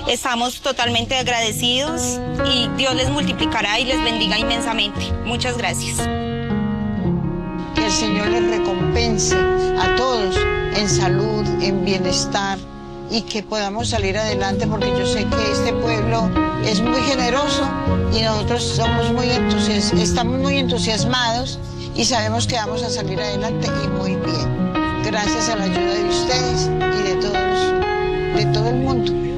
Estamos totalmente agradecidos y Dios les multiplicará y les bendiga inmensamente. Muchas gracias. Que el Señor les recompense a todos en salud, en bienestar y que podamos salir adelante, porque yo sé que este pueblo es muy generoso y nosotros estamos muy entusiasmados y sabemos que vamos a salir adelante y muy bien. Gracias a la ayuda de ustedes y de todo el mundo.